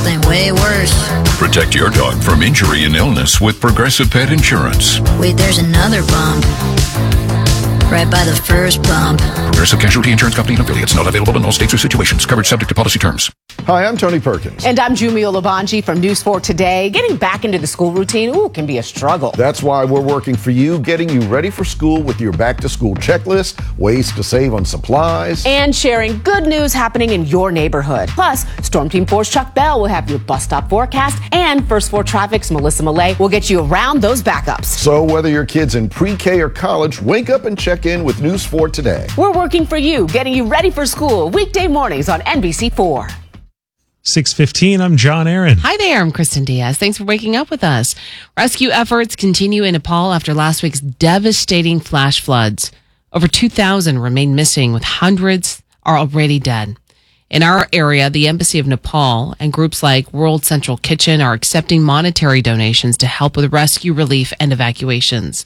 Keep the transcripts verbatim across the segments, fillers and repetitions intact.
Something way worse. Protect your dog from injury and illness with Progressive Pet Insurance. Wait, there's another bump. Right by the first bump. Progressive Casualty Insurance Company and affiliates. Not available in all states or situations. Coverage subject to policy terms. Hi, I'm Tony Perkins. And I'm Jumio Labanji from News four Today. Getting back into the school routine, ooh, can be a struggle. That's why we're working for you, getting you ready for school with your back-to-school checklist, ways to save on supplies, and sharing good news happening in your neighborhood. Plus, Storm Team four's Chuck Bell will have your bus stop forecast, and First Four Traffic's Melissa Millay will get you around those backups. So whether your kid's in pre-K or college, wake up and check in with News four Today. We're working for you, getting you ready for school, weekday mornings on N B C four. six fifteen, I'm John Aaron. Hi there, I'm Kristen Diaz. Thanks for waking up with us. Rescue efforts continue in Nepal after last week's devastating flash floods. Over two thousand remain missing, with hundreds are already dead. In our area, the Embassy of Nepal and groups like World Central Kitchen are accepting monetary donations to help with rescue, relief, and evacuations.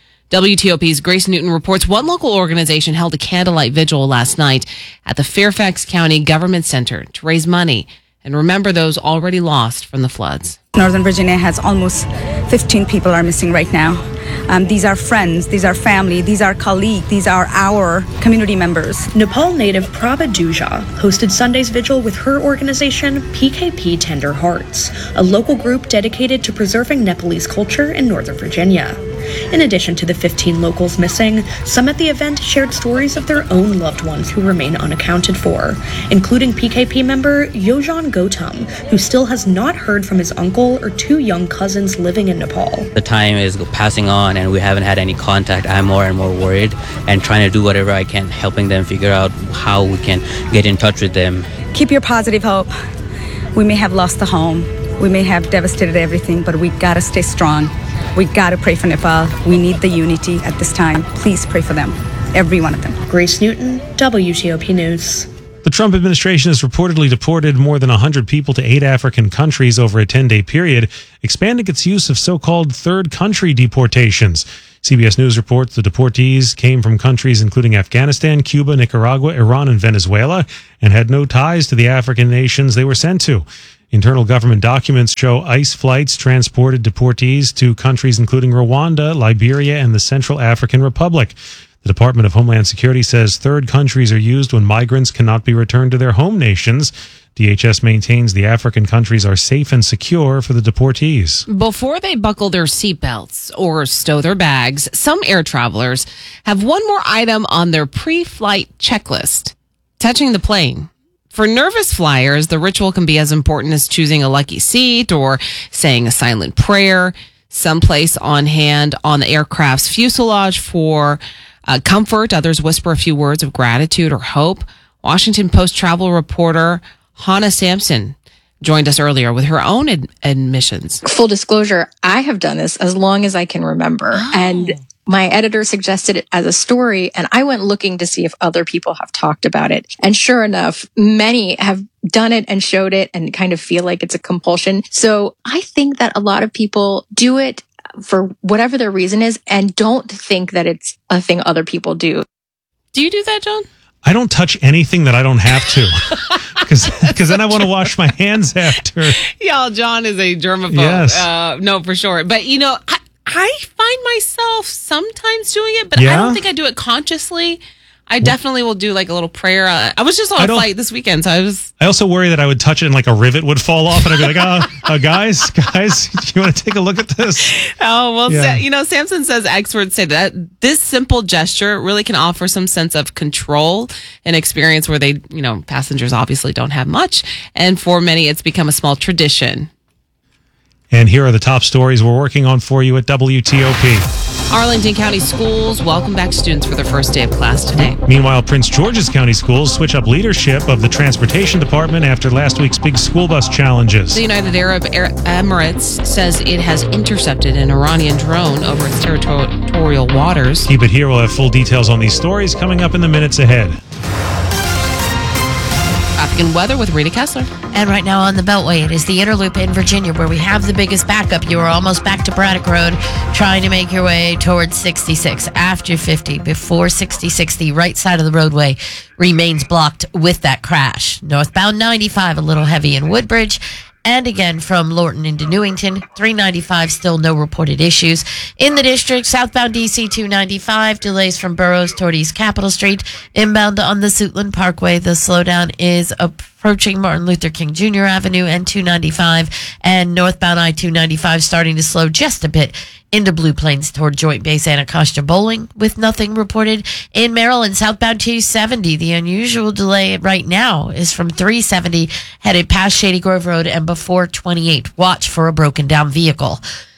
W T O P's Grace Newton reports one local organization held a candlelight vigil last night at the Fairfax County Government Center to raise money and remember those already lost from the floods. Northern Virginia has almost fifteen people are missing right now. Um, these are friends, these are family, these are colleagues, these are our community members. Nepal native Prabha Duja hosted Sunday's vigil with her organization, P K P Tender Hearts, a local group dedicated to preserving Nepalese culture in Northern Virginia. In addition to the fifteen locals missing, some at the event shared stories of their own loved ones who remain unaccounted for, including P K P member Yojan Gautam, who still has not heard from his uncle or two young cousins living in Nepal. The time is passing on and we haven't had any contact. I'm more and more worried and trying to do whatever I can, helping them figure out how we can get in touch with them. Keep your positive hope. We may have lost the home. We may have devastated everything, but we gotta stay strong. We gotta pray for Nepal. We need the unity at this time. Please pray for them, every one of them. Grace Newton, W T O P News. The Trump administration has reportedly deported more than one hundred people to eight African countries over a ten-day period, expanding its use of so-called third country deportations. C B S News reports the deportees came from countries including Afghanistan, Cuba, Nicaragua, Iran, and Venezuela, and had no ties to the African nations they were sent to. Internal government documents show ICE flights transported deportees to countries including Rwanda, Liberia, and the Central African Republic. The Department of Homeland Security says third countries are used when migrants cannot be returned to their home nations. D H S maintains the African countries are safe and secure for the deportees. Before they buckle their seatbelts or stow their bags, some air travelers have one more item on their pre-flight checklist: touching the plane. For nervous flyers, the ritual can be as important as choosing a lucky seat or saying a silent prayer. Some place on hand on the aircraft's fuselage for uh, comfort. Others whisper a few words of gratitude or hope. Washington Post travel reporter Hannah Sampson joined us earlier with her own ad- admissions. Full disclosure, I have done this as long as I can remember. Oh. And my editor suggested it as a story, and I went looking to see if other people have talked about it. And sure enough, many have done it and showed it and kind of feel like it's a compulsion. So I think that a lot of people do it for whatever their reason is and don't think that it's a thing other people do. Do you do that, John? I don't touch anything that I don't have to, because then I want to wash my hands after. Yeah, John is a germaphobe. Yes. Uh, no, for sure. But, you know, I, I find myself sometimes doing it, but yeah? I don't think I do it consciously. I definitely will do like a little prayer. Uh, I was just on a flight this weekend, so I was... I also worry that I would touch it and like a rivet would fall off, and I'd be like, oh, uh, guys, guys, do you want to take a look at this? Oh, well, yeah. Sa- you know, Sampson says experts say that this simple gesture really can offer some sense of control, an experience where they, you know, passengers obviously don't have much. And for many, it's become a small tradition. And here are the top stories we're working on for you at W T O P. Arlington County Schools welcome back students for their first day of class today. Meanwhile, Prince George's County Schools switch up leadership of the transportation department after last week's big school bus challenges. The United Arab Emirates says it has intercepted an Iranian drone over its territorial waters. Keep it here. We'll have full details on these stories coming up in the minutes ahead. Traffic and weather with Rita Kessler. And right now on the Beltway, it is the Inner Loop in Virginia where we have the biggest backup. You are almost back to Braddock Road, trying to make your way towards sixty-six. After fifty, before sixty-six, the right side of the roadway remains blocked with that crash. Northbound ninety-five, a little heavy in Woodbridge. and again from Lorton into Newington. three ninety-five, still no reported issues. In the district, southbound D C two ninety-five, delays from Burroughs toward East Capitol Street. Inbound on the Suitland Parkway, the slowdown is approaching Martin Luther King Junior Avenue and two ninety-five, and northbound I two ninety-five starting to slow just a bit into Blue Plains toward Joint Base Anacostia Bowling, with nothing reported. In Maryland, southbound two seventy, the unusual delay right now is from three seventy headed past Shady Grove Road and before twenty-eight. Watch for a broken down vehicle.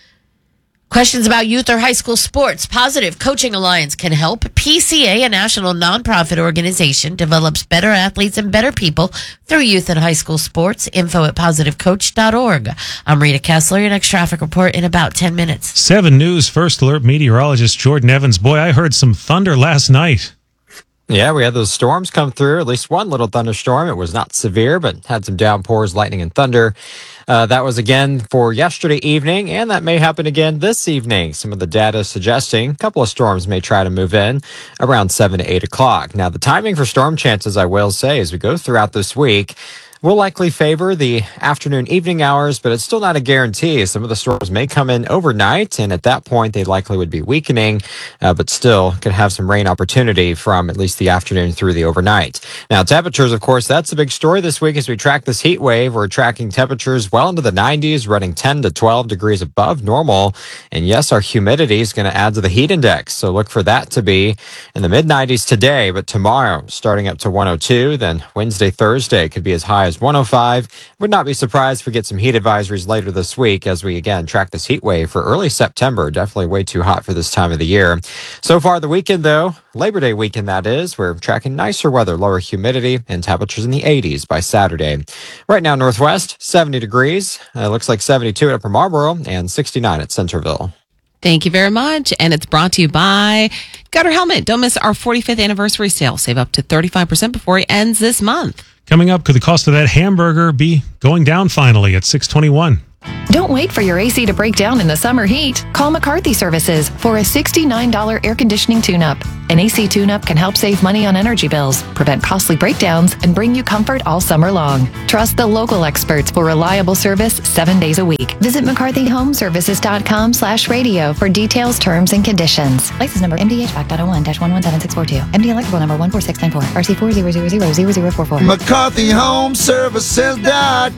Questions about youth or high school sports? Positive Coaching Alliance can help. P C A, a national nonprofit organization, develops better athletes and better people through youth and high school sports. Info at positive coach dot org. I'm Rita Kessler. Your next traffic report in about ten minutes. seven News First Alert meteorologist Jordan Evans. Boy, I heard some thunder last night. Yeah, we had those storms come through, at least one little thunderstorm. It was not severe, but had some downpours, lightning, and thunder. Uh, that was again for yesterday evening, and that may happen again this evening. Some of the data suggesting a couple of storms may try to move in around seven to eight o'clock. Now, the timing for storm chances, I will say, as we go throughout this week, will likely favor the afternoon, evening hours, but it's still not a guarantee. Some of the storms may come in overnight, and at that point, they likely would be weakening, uh, but still could have some rain opportunity from at least the afternoon through the overnight. Now, temperatures, of course, that's the big story this week as we track this heat wave. We're tracking temperatures well into the nineties, running ten to twelve degrees above normal. And yes, our humidity is going to add to the heat index, so look for that to be in the mid nineties today, but tomorrow, starting up to one oh two, then Wednesday, Thursday could be as high as one oh five. Would not be surprised if we get some heat advisories later this week as we again track this heat wave for early September. Definitely way too hot for this time of the year. So far the weekend though, Labor Day weekend that is, we're tracking nicer weather, lower humidity, and temperatures in the eighties by Saturday. Right now Northwest, seventy degrees. Uh, looks like seventy-two at Upper Marlboro and sixty-nine at Centerville. Thank you very much. And it's brought to you by Gutter Helmet. Don't miss our forty-fifth anniversary sale. Save up to thirty-five percent before it ends this month. Coming up, could the cost of that hamburger be going down finally at six twenty-one? Don't wait for your A C to break down in the summer heat. Call McCarthy Services for a sixty-nine dollars air conditioning tune-up. An A C tune-up can help save money on energy bills, prevent costly breakdowns, and bring you comfort all summer long. Trust the local experts for reliable service seven days a week. Visit mccarthy home services dot com slash radio for details, terms, and conditions. License number M D H five oh one dash one one seven six four two. M D electrical number one four six nine four. R C four zero zero zero zero zero four four. mccarthy home services dot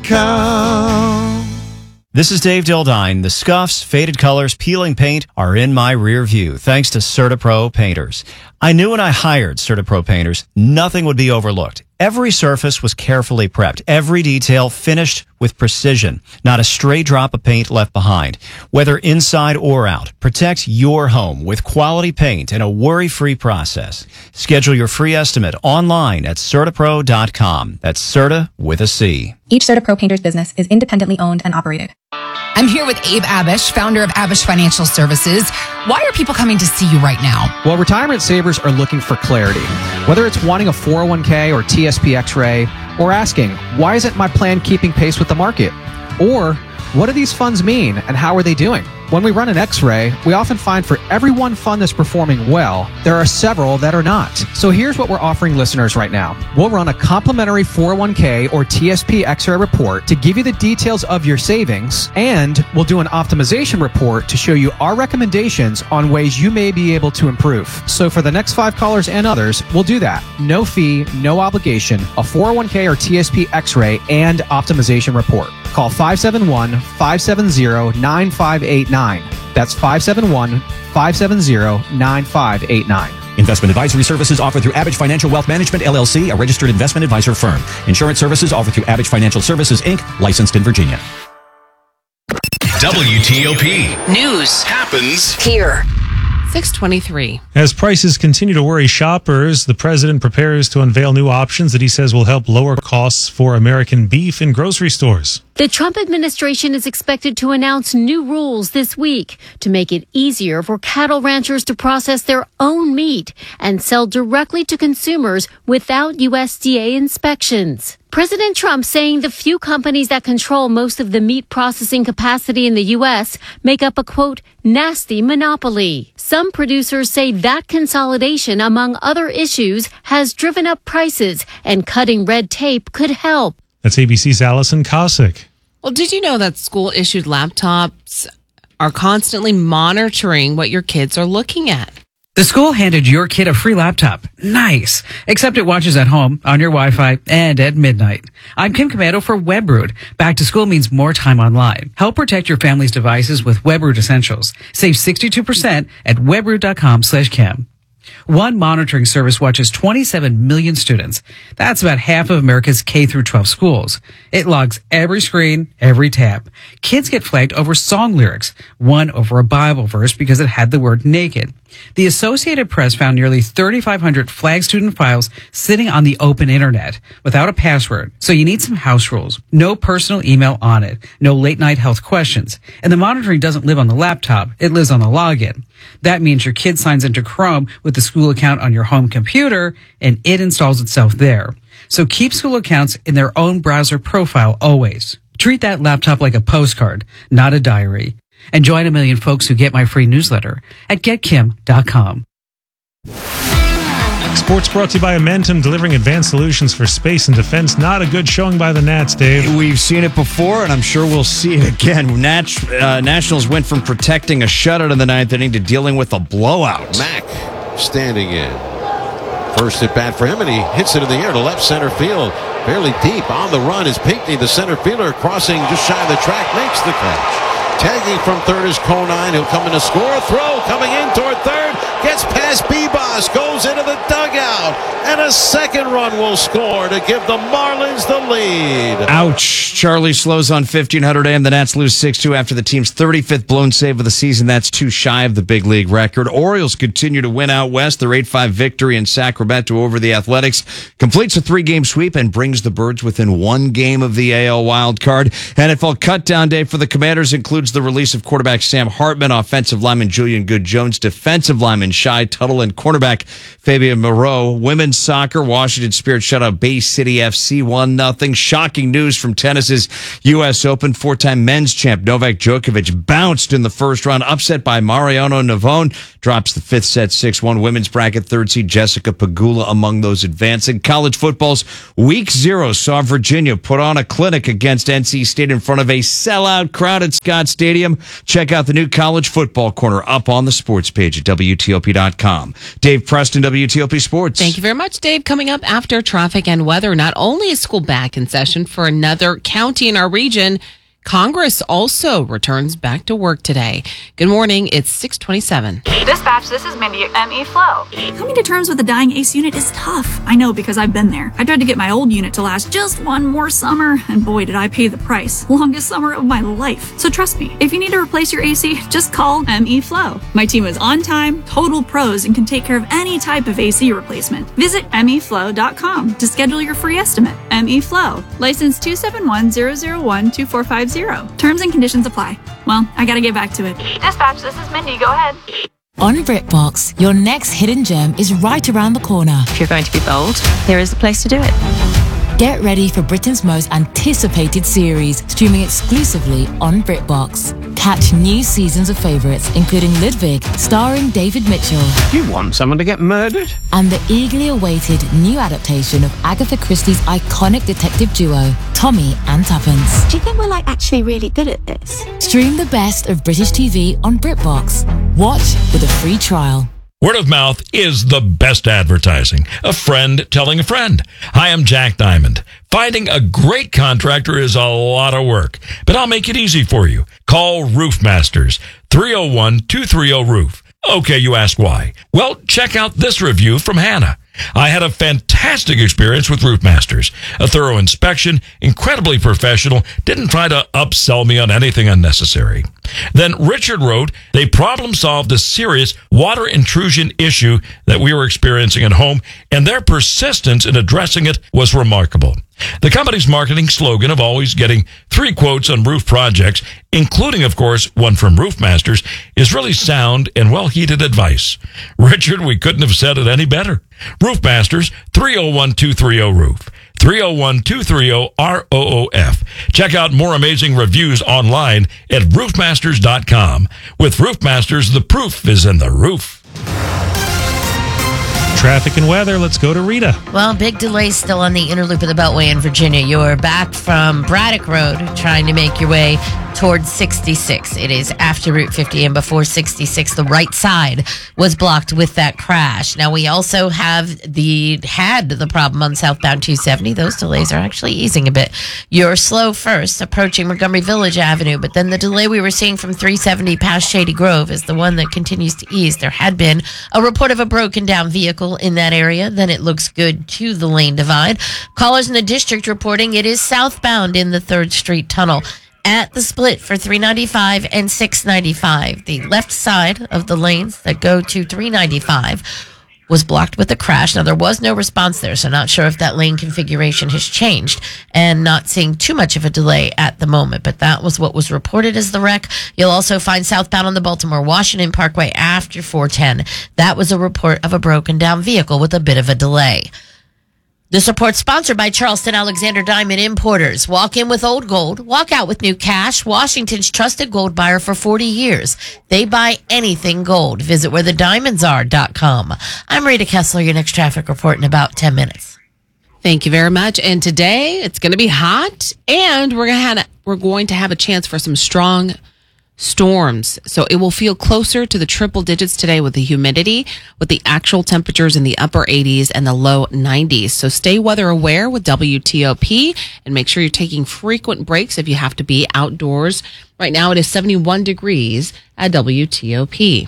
com. This is Dave Dildine. The scuffs, faded colors, peeling paint are in my rear view thanks to CertaPro painters. I knew when I hired CertaPro painters, nothing would be overlooked. Every surface was carefully prepped, every detail finished with precision, not a stray drop of paint left behind. Whether inside or out, protect your home with quality paint and a worry-free process. Schedule your free estimate online at CertaPro dot com. That's Certa with a C. Each CertaPro painter's business is independently owned and operated. I'm here with Abe Abish, founder of Abish Financial Services. Why are people coming to see you right now? Well, retirement savers are looking for clarity. Whether it's wanting a four oh one k or T S P X-ray, or asking, why isn't my plan keeping pace with the market? Or, what do these funds mean and how are they doing? When we run an X-ray, we often find for every one fund that's performing well, there are several that are not. So here's what we're offering listeners right now. We'll run a complimentary four oh one k or T S P X-ray report to give you the details of your savings, and we'll do an optimization report to show you our recommendations on ways you may be able to improve. So for the next five callers and others, we'll do that. No fee, no obligation, a four oh one k or T S P X-ray and optimization report. Call five seven one, five seven zero, nine five eight nine. That's five seven one, five seven zero, nine five eight nine. Investment advisory services offered through Abish Financial Wealth Management, L L C, a registered investment advisor firm. Insurance services offered through Abish Financial Services, Incorporated, licensed in Virginia. W T O P. News happens here. six twenty-three. As prices continue to worry shoppers, the president prepares to unveil new options that he says will help lower costs for American beef in grocery stores. The Trump administration is expected to announce new rules this week to make it easier for cattle ranchers to process their own meat and sell directly to consumers without U S D A inspections. President Trump saying the few companies that control most of the meat processing capacity in the U S make up a, quote, nasty monopoly. Some producers say that consolidation, among other issues, has driven up prices, and cutting red tape could help. That's A B C's Allison Cossack. Well, did you know that school-issued laptops are constantly monitoring what your kids are looking at? The school handed your kid a free laptop. Nice. Except it watches at home, on your Wi-Fi, and at midnight. I'm Kim Commando for WebRoot. Back to school means more time online. Help protect your family's devices with WebRoot Essentials. Save sixty-two percent at webroot.com slash Kim. One monitoring service watches twenty-seven million students. That's about half of America's K through twelve schools. It logs every screen, every tab. Kids get flagged over song lyrics, one over a Bible verse because it had the word naked. The Associated Press found nearly thirty-five hundred flagged student files sitting on the open internet without a password. So you need some house rules. No personal email on it. No late night health questions. And the monitoring doesn't live on the laptop. It lives on the login. That means your kid signs into Chrome with the school account on your home computer and it installs itself there. So keep school accounts in their own browser profile always. Treat that laptop like a postcard, not a diary. And join a million folks who get my free newsletter at get kim dot com. Sports brought to you by Amentum, delivering advanced solutions for space and defense. Not a good showing by the Nats, Dave. We've seen it before, and I'm sure we'll see it again. Nats, uh, Nationals went from protecting a shutout in the ninth inning to dealing with a blowout. Mack standing in. First at bat for him, and he hits it in the air to left center field. Fairly deep. On the run is Pinckney, the center fielder, crossing just shy of the track, makes the catch. Tagging from third is Conine. He'll come in to score. Throw coming in toward third. Gets past Bebas. Goes into the dugout. And a second run will score to give the Marlins the lead. Ouch. Charlie slows on fifteen hundred A M. The Nats lose six two after the team's thirty-fifth blown save of the season. That's too shy of the big league record. Orioles continue to win out west. Their eight five victory in Sacramento over the Athletics completes a three-game sweep and brings the Birds within one game of the A L wild card. N F L cutdown day for the Commanders includes the release of quarterback Sam Hartman, offensive lineman Julian Good-Jones, defensive lineman Shai Tuttle, and cornerback Fabian Moreau. Women's soccer, Washington Spirit shut out Bay City F C one nothing. Shocking news from tennis's U S Open. Four-time men's champ Novak Djokovic bounced in the first round, upset by Mariano Navone. Drops the fifth set six one. Women's bracket third seed Jessica Pegula among those advancing. College football's week zero saw Virginia put on a clinic against N C State in front of a sellout crowd at Scott Stadium. Check out the new College Football Corner up on the sports page at W T O P dot com. Dave Preston, W T O P Sports. Thank you very much, Dave. Coming up after traffic and weather, not only is school back in session for another county in our region, Congress also returns back to work today. Good morning. It's six twenty-seven. Dispatch, this is Mindy at M E Flow. Coming to terms with a dying A C unit is tough. I know because I've been there. I tried to get my old unit to last just one more summer, and boy, did I pay the price. Longest summer of my life. So trust me, if you need to replace your A C, just call M E Flow. My team is on time, total pros, and can take care of any type of A C replacement. Visit M E flow dot com to schedule your free estimate. M E Flow, license two seven one zero zero one two four five zero. Terms and conditions apply. Well, I gotta get back to it. Dispatch, this is Mindy. Go ahead. On BritBox, your next hidden gem is right around the corner. If you're going to be bold, here is the place to do it. Get ready for Britain's most anticipated series, streaming exclusively on BritBox. Catch new seasons of favourites, including Ludwig, starring David Mitchell. You want someone to get murdered? And the eagerly awaited new adaptation of Agatha Christie's iconic detective duo, Tommy and Tuppence. Do you think we're like actually really good at this? Stream the best of British T V on BritBox. Watch with a free trial. Word of mouth is the best advertising. A friend telling a friend. Hi, I'm Jack Diamond. Finding a great contractor is a lot of work, but I'll make it easy for you. Call Roof Masters, three oh one, two three oh, roof. Okay, you ask why. Well, check out this review from Hannah. I had a fantastic experience with Roof Masters. A thorough inspection, incredibly professional, didn't try to upsell me on anything unnecessary. Then Richard wrote, they problem solved a serious water intrusion issue that we were experiencing at home, and their persistence in addressing it was remarkable. The company's marketing slogan of always getting three quotes on roof projects, including, of course, one from Roof Masters, is really sound and well-heeded advice. Richard, we couldn't have said it any better. Roof Masters, three oh one, two three oh, roof. three oh one, two three oh, R O O F. Check out more amazing reviews online at roof masters dot com. With Roof Masters, the proof is in the roof. traffic and weather. Let's go to Rita. Well, big delays still on the inner loop of the Beltway in Virginia. You're back from Braddock Road trying to make your way towards sixty-six. It is after Route fifty and before sixty-six. The right side was blocked with that crash. Now, we also have the had the problem on southbound two seventy. Those delays are actually easing a bit. You're slow first approaching Montgomery Village Avenue, but then the delay we were seeing from three seventy past Shady Grove is the one that continues to ease. There had been a report of a broken down vehicle in that area. Then it looks good to the lane divide. Callers in the district reporting it is southbound in the third Street Tunnel at the split for three ninety-five and six ninety-five. The left side of the lanes that go to three ninety-five was blocked with a crash. Now, there was no response there, so not sure if that lane configuration has changed, and not seeing too much of a delay at the moment, but that was what was reported as the wreck. You'll also find southbound on the Baltimore-Washington Parkway after four ten. That was a report of a broken down vehicle with a bit of a delay. This report sponsored by Charleston Alexander Diamond Importers. Walk in with old gold, walk out with new cash. Washington's trusted gold buyer for forty years. They buy anything gold. Visit where the diamonds are dot com. I'm Rita Kessler, your next traffic report in about ten minutes. Thank you very much. And today it's going to be hot, and we're going to have, we're going to have a chance for some strong storms. So it will feel closer to the triple digits today with the humidity, with the actual temperatures in the upper eighties and the low nineties. So stay weather aware with W T O P and make sure you're taking frequent breaks if you have to be outdoors. Right now it is seventy-one degrees at W T O P.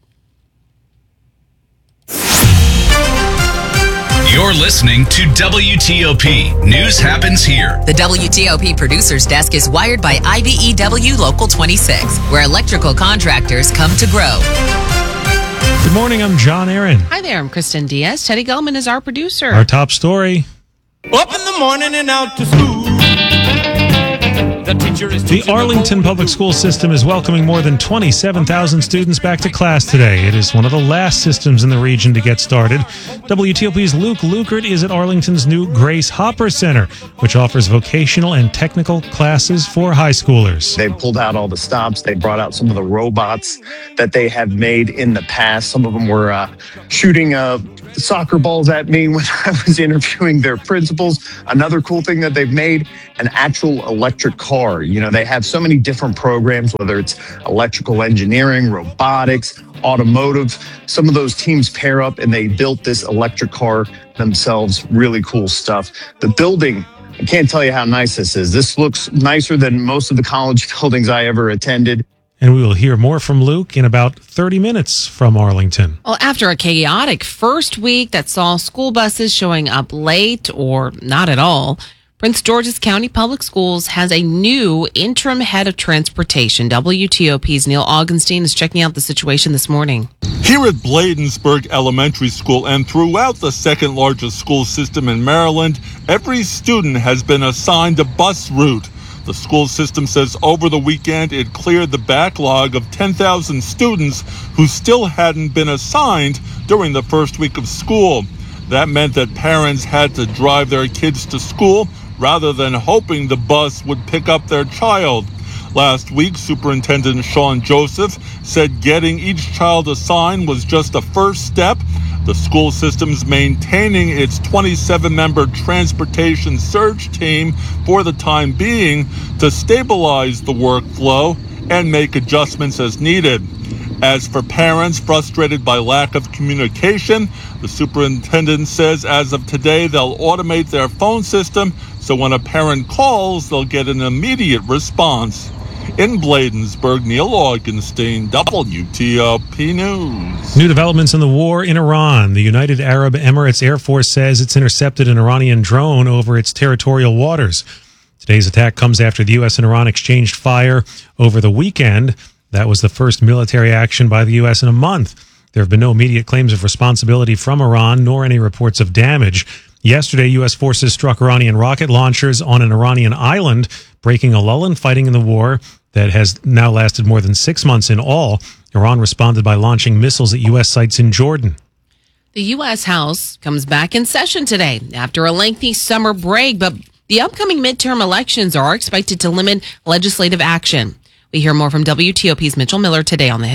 You're listening to W T O P. News happens here. The W T O P producer's desk is wired by I B E W Local twenty-six, where electrical contractors come to grow. Good morning, I'm John Aaron. Hi there, I'm Kristen Diaz. Teddy Gellman is our producer. Our top story. Up in the morning and out to school. The teacher is The Arlington Public School System is welcoming more than twenty-seven thousand students back to class today. It is one of the last systems in the region to get started. W T O P's Luke Lukert is at Arlington's new Grace Hopper Center, which offers vocational and technical classes for high schoolers. They pulled out all the stops. They brought out some of the robots that they have made in the past. Some of them were uh, shooting uh, soccer balls at me when I was interviewing their principals. Another cool thing that they've made, an actual electric car. You know, they have so many different programs, whether it's electrical engineering, robotics, automotive. Some of those teams pair up and they built this electric car themselves. Really cool stuff. The building, I can't tell you how nice this is. This looks nicer than most of the college buildings I ever attended. And we will hear more from Luke in about thirty minutes from Arlington. Well, after a chaotic first week that saw school buses showing up late or not at all, Prince George's County Public Schools has a new interim head of transportation. W T O P's Neil Augenstein is checking out the situation this morning. Here at Bladensburg Elementary School and throughout the second largest school system in Maryland, every student has been assigned a bus route. The school system says over the weekend it cleared the backlog of ten thousand students who still hadn't been assigned during the first week of school. That meant that parents had to drive their kids to school rather than hoping the bus would pick up their child. Last week, Superintendent Sean Joseph said getting each child assigned was just a first step. The school system's maintaining its twenty-seven member transportation surge team for the time being to stabilize the workflow and make adjustments as needed. As for parents frustrated by lack of communication, the superintendent says as of today they'll automate their phone system so when a parent calls, they'll get an immediate response. In Bladensburg, Neil Augenstein, W T O P News. New developments in the war in Iran. The United Arab Emirates Air Force says it's intercepted an Iranian drone over its territorial waters. Today's attack comes after the U S and Iran exchanged fire over the weekend. That was the first military action by the U S in a month. There have been no immediate claims of responsibility from Iran, nor any reports of damage. Yesterday, U S forces struck Iranian rocket launchers on an Iranian island, breaking a lull in fighting in the war that has now lasted more than six months in all. Iran responded by launching missiles at U S sites in Jordan. The U S House comes back in session today after a lengthy summer break, but the upcoming midterm elections are expected to limit legislative action. We hear more from W T O P's Mitchell Miller today on the Hill.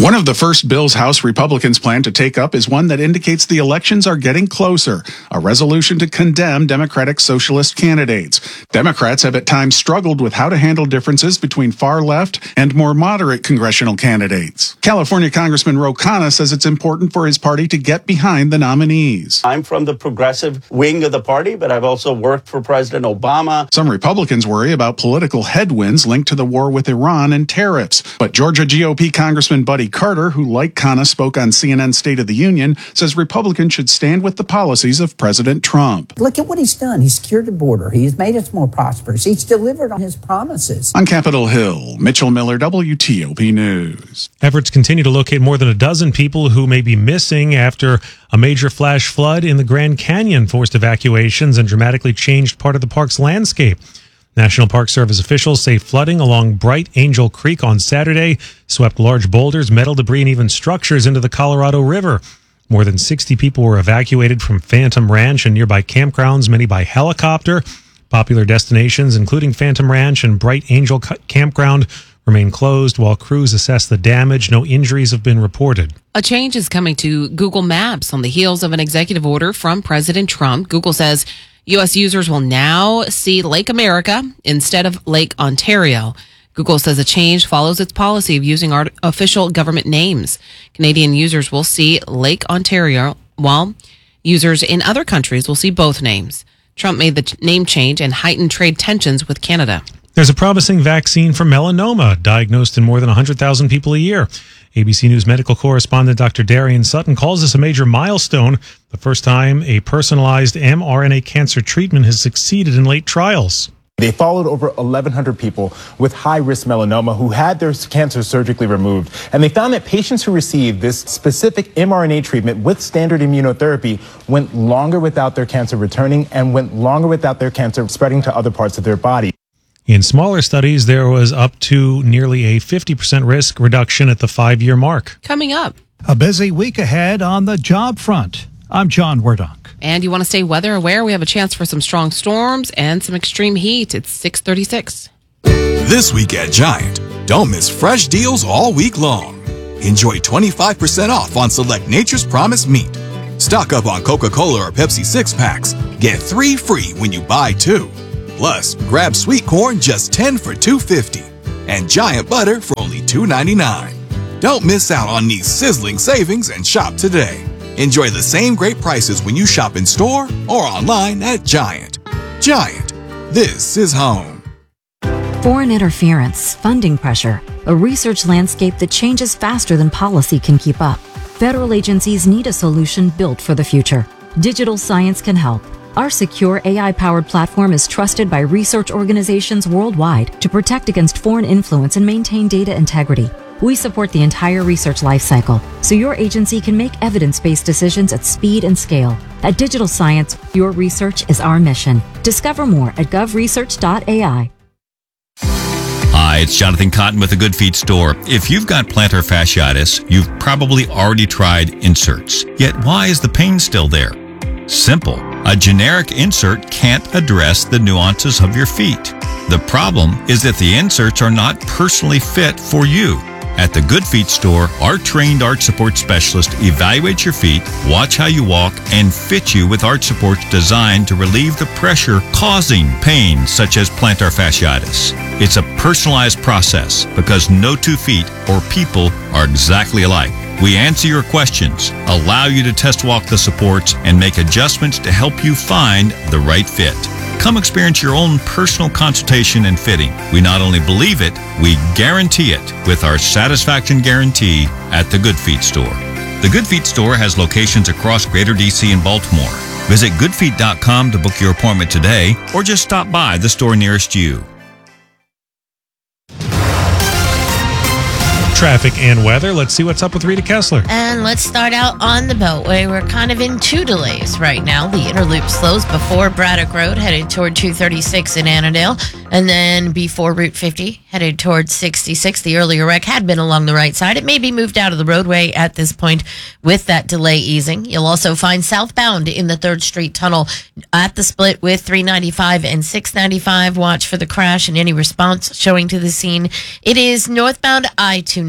One of the first bills House Republicans plan to take up is one that indicates the elections are getting closer, a resolution to condemn Democratic socialist candidates. Democrats have at times struggled with how to handle differences between far-left and more moderate congressional candidates. California Congressman Ro Khanna says it's important for his party to get behind the nominees. I'm from the progressive wing of the party, but I've also worked for President Obama. Some Republicans worry about political headwinds linked to the war with Iran and tariffs, but Georgia G O P Congressman Buddy Carter, who like Khanna spoke on C N N's State of the Union, says Republicans should stand with the policies of President Trump. Look at what he's done. He's secured the border. He's made us more prosperous. He's delivered on his promises. On Capitol Hill, Mitchell Miller, W T O P News. Efforts continue to locate more than a dozen people who may be missing after a major flash flood in the Grand Canyon forced evacuations and dramatically changed part of the park's landscape. National Park Service officials say flooding along Bright Angel Creek on Saturday swept large boulders, metal debris, and even structures into the Colorado River. More than sixty people were evacuated from Phantom Ranch and nearby campgrounds, many by helicopter. Popular destinations, including Phantom Ranch and Bright Angel Campground, remain closed while crews assess the damage. No injuries have been reported. A change is coming to Google Maps on the heels of an executive order from President Trump. Google says U S users will now see Lake America instead of Lake Ontario. Google says the change follows its policy of using art- official government names. Canadian users will see Lake Ontario, while users in other countries will see both names. Trump made the t- name change and heightened trade tensions with Canada. There's a promising vaccine for melanoma, diagnosed in more than one hundred thousand people a year. A B C News medical correspondent Doctor Darian Sutton calls this a major milestone, the first time a personalized mRNA cancer treatment has succeeded in late trials. They followed over eleven hundred people with high-risk melanoma who had their cancer surgically removed, and they found that patients who received this specific mRNA treatment with standard immunotherapy went longer without their cancer returning and went longer without their cancer spreading to other parts of their body. In smaller studies, there was up to nearly a fifty percent risk reduction at the five-year mark. Coming up, a busy week ahead on the job front. I'm John Werdonk. And you want to stay weather aware? We have a chance for some strong storms and some extreme heat. It's six thirty-six. This week at Giant, don't miss fresh deals all week long. Enjoy twenty-five percent off on select Nature's Promise meat. Stock up on Coca-Cola or Pepsi six-packs. Get three free when you buy two. Plus, grab sweet corn just ten for two fifty and Giant butter for only two ninety-nine. Don't miss out on these sizzling savings and shop today. Enjoy the same great prices when you shop in store or online at Giant. Giant, this is home. Foreign interference, funding pressure, a research landscape that changes faster than policy can keep up. Federal agencies need a solution built for the future. Digital Science can help. Our secure A I-powered platform is trusted by research organizations worldwide to protect against foreign influence and maintain data integrity. We support the entire research lifecycle, so your agency can make evidence-based decisions at speed and scale. At Digital Science, your research is our mission. Discover more at gov research dot A I. Hi, it's Jonathan Cotton with the Good Feet Store. If you've got plantar fasciitis, you've probably already tried inserts. Yet why is the pain still there? Simple. A generic insert can't address the nuances of your feet. The problem is that the inserts are not personally fit for you. At the Good Feet Store, our trained arch support specialist evaluates your feet, watch how you walk, and fit you with arch supports designed to relieve the pressure causing pain such as plantar fasciitis. It's a personalized process because no two feet or people are exactly alike. We answer your questions, allow you to test walk the supports, and make adjustments to help you find the right fit. Come experience your own personal consultation and fitting. We not only believe it, we guarantee it with our satisfaction guarantee at the Good Feet Store. The Good Feet Store has locations across Greater D C and Baltimore. Visit good feet dot com to book your appointment today or just stop by the store nearest you. Traffic and weather. Let's see what's up with Rita Kessler. And let's start out on the Beltway. We're kind of in two delays right now. The inner loop slows before Braddock Road, headed toward two thirty-six in Annandale, and then before Route fifty, headed toward sixty-six. The earlier wreck had been along the right side. It may be moved out of the roadway at this point with that delay easing. You'll also find southbound in the third Street Tunnel at the split with three ninety-five and six ninety-five. Watch for the crash and any response showing to the scene. It is northbound I two ninety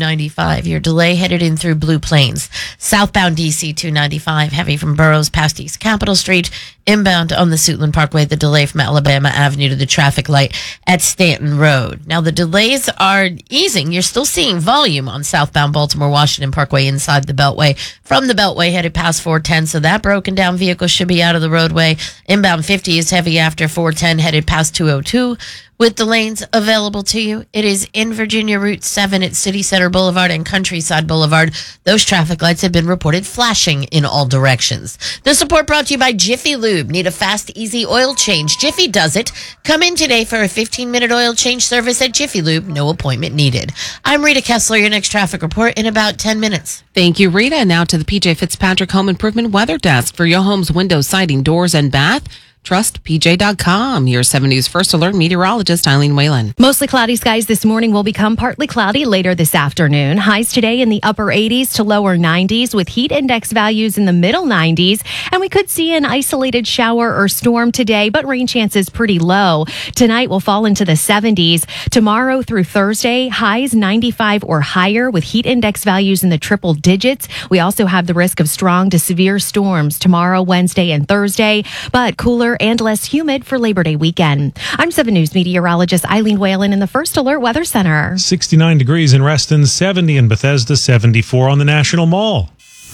ninety-five. Your delay headed in through Blue Plains. Southbound D C two ninety-five, heavy from Burroughs past East Capitol Street. Inbound on the Suitland Parkway, the delay from Alabama Avenue to the traffic light at Stanton Road. Now, the delays are easing. You're still seeing volume on southbound Baltimore Washington Parkway inside the Beltway. From the Beltway headed past four ten, so that broken down vehicle should be out of the roadway. Inbound fifty is heavy after four ten headed past two oh two. With the lanes available to you, it is in Virginia Route seven at City Center Boulevard and Countryside Boulevard. Those traffic lights have been reported flashing in all directions. The support brought to you by Jiffy Lube. Need a fast, easy oil change? Jiffy does it. Come in today for a fifteen-minute oil change service at Jiffy Lube. No appointment needed. I'm Rita Kessler, your next traffic report in about ten minutes. Thank you, Rita. Now to the P J Fitzpatrick Home Improvement Weather Desk for your home's windows, siding, doors, and bath. Trust P J dot com. Your seven News First Alert meteorologist Eileen Whalen. Mostly cloudy skies this morning will become partly cloudy later this afternoon. Highs today in the upper eighties to lower nineties with heat index values in the middle nineties. And we could see an isolated shower or storm today, but rain chances pretty low. Tonight will fall into the seventies. Tomorrow through Thursday, highs ninety-five or higher with heat index values in the triple digits. We also have the risk of strong to severe storms tomorrow, Wednesday, and Thursday, but cooler and less humid for Labor Day weekend. I'm seven News meteorologist Eileen Whalen in the First Alert Weather Center. sixty-nine degrees in Reston, seventy in Bethesda, seventy-four on the National Mall.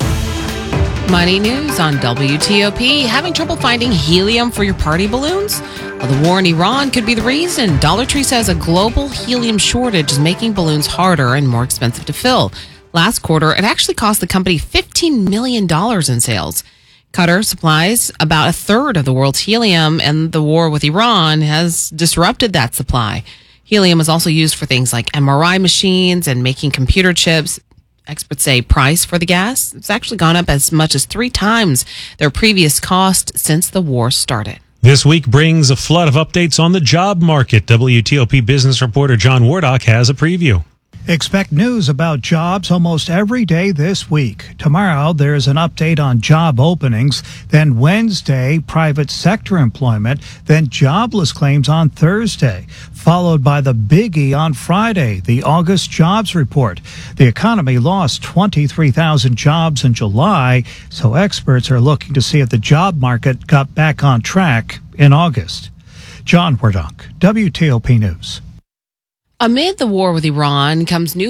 Money news on W T O P. Having trouble finding helium for your party balloons? Well, the war in Iran could be the reason. Dollar Tree says a global helium shortage is making balloons harder and more expensive to fill. Last quarter, it actually cost the company fifteen million dollars in sales. Qatar supplies about a third of the world's helium, and the war with Iran has disrupted that supply. Helium is also used for things like M R I machines and making computer chips. Experts say price for the gas has actually gone up as much as three times their previous cost since the war started. This week brings a flood of updates on the job market. W T O P business reporter John Wardock has a preview. Expect news about jobs almost every day this week. Tomorrow, there's an update on job openings. Then Wednesday, private sector employment. Then jobless claims on Thursday, followed by the biggie on Friday, the August jobs report. The economy lost twenty-three thousand jobs in July, so experts are looking to see if the job market got back on track in August. John Wardock, W T O P News. Amid the war with Iran comes new